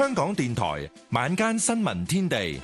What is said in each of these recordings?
香港電台晚間新聞天地，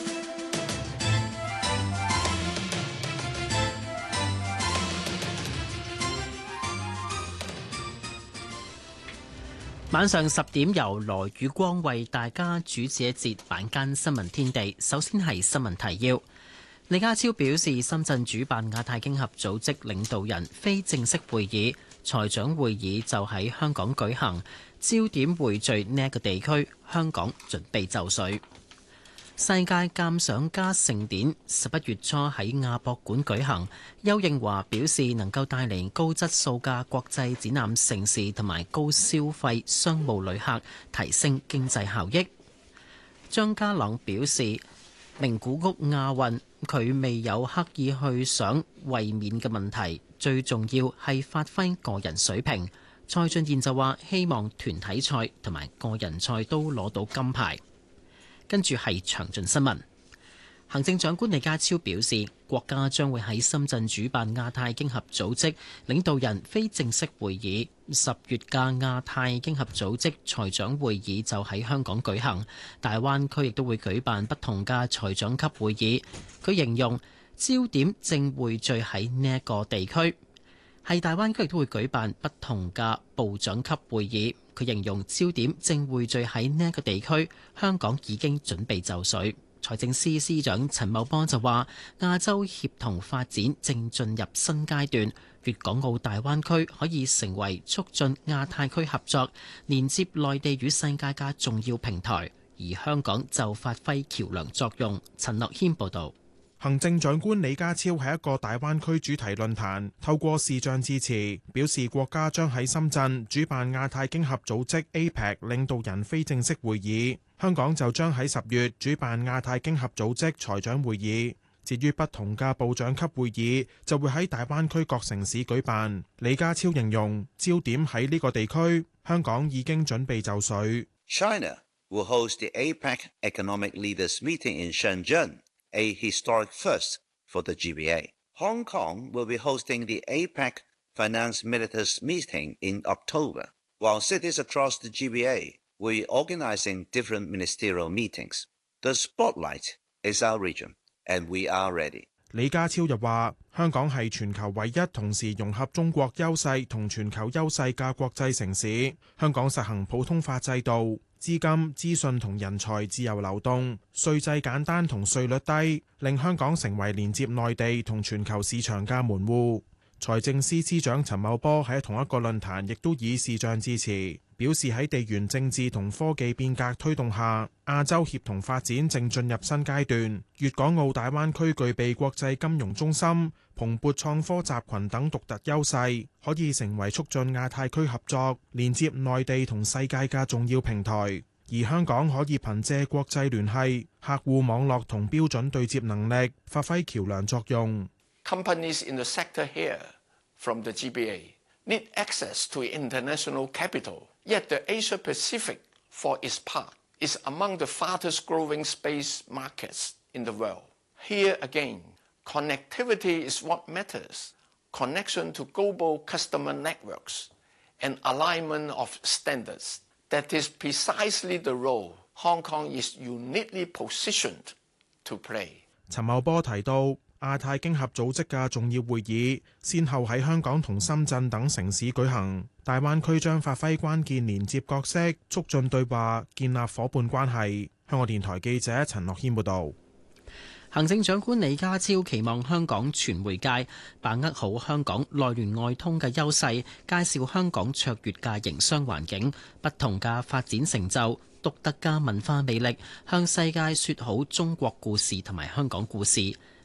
晚上10點由羅宇光為大家主持一節晚間新聞天地。首先係新聞提要。李家超表示，深圳主辦亞太經合組織領導人非正式會議、財長會議就喺香港舉行，焦點匯聚呢一個地區，香港準備就緒。世界鑑賞家盛典11月初喺亞博館舉行，邱應華表示能夠帶嚟高質素嘅國際展覽盛事同埋高消費商務旅客，提升經濟效益。張家朗表示，名古屋亞運佢未有刻意去想衛冕嘅問題，最重要係發揮個人水平。蔡俊彥就話希望團體賽同埋個人賽都攞到金牌。跟住係詳盡新聞。行政長官李家超表示，國家將會喺深圳主辦亞太經合組織領導人非正式會議，10月嘅亞太經合組織財長會議就喺香港舉行，大灣區亦都會舉辦不同嘅財長級會議。佢形容焦點正匯聚喺呢一個地區，係大灣區亦都會舉辦不同嘅部長級會議。佢形容焦點正匯聚喺呢一個地區，香港已經準備就緒。財政司司長陳茂波就話，亞洲協同發展正進入新階段，粵港澳大灣區可以成為促進亞太區合作、連接內地與世界嘅重要平台，而香港就發揮橋梁作用。陳樂軒報導。 行政長官李家超喺一個大灣區主題論壇透過視像致辭，表示國家將喺深圳主辦亞太經合組織 APEC 領導人非正式會議，香港就將喺10月主辦亞太經合組織財長會議。至於不同嘅部長級會議，就會喺大灣區各城市舉辦。李家超形容焦點喺呢個地區，香港已經準備就緒。 China will host the APEC Economic Leaders Meeting in Shenzhen, a historic first for the GBA. Hong Kong will be hosting the APEC Finance Ministers Meeting in October, while cities across the GBA will be organizing different ministerial meetings. The spotlight is our region, and we are ready. 李家超又話，香港係全球唯一同時融合中國優勢同全球優勢嘅國際城市。香港實行普通法制度，資金、資訊同人才自由流動，稅制簡單同稅率低，令香港成為連接內地同全球市場嘅門戶。財政司司長陳茂波喺同一個論壇亦都以視像致辭，表示喺地緣政治同科技變革推動下，亞洲協同發展正進入新階段。粵港澳大灣區具備國際金融中心、蓬勃創科集群等獨特優勢，可以成為促進亞太區合作、連接內地同世界嘅重要平台。而香港可以憑借國際聯繫、客戶網絡同標準對接能力，發揮橋梁作用。 Companies in the sector here from the GBA need access to international capital, yet the Asia Pacific, for its part, is among the fastest growing space markets in the world. Here again, connectivity is what matters. Connection to global customer networks and alignment of standards. That is precisely the role Hong Kong is uniquely positioned to play. 陳茂波提到，亞太經合組織嘅重要會議先後喺香港同深圳等城市舉行，大灣區將發揮關鍵連接角色，促進對話，建立伙伴關係。香港電台記者陳樂軒報導。 行政長官李家超期望香港傳媒界把握好香港內聯外通嘅優勢，介紹香港卓越嘅營商環境、不同嘅發展成就、獨特嘅文化魅力，向世界說好中國故事同埋香港故事。